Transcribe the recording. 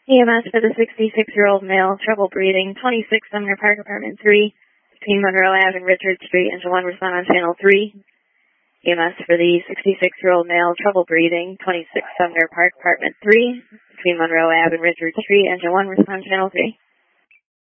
EMS for the 66-year-old male, trouble breathing, 26 Sumner Park, Apartment 3, between Monroe Ave and Richard Street, Engine 1, respond on Channel 3. EMS for the 66-year-old male, trouble breathing, 26 Sumner Park, Apartment 3, between Monroe Ave and Richard Street, Engine 1, respond Channel 3.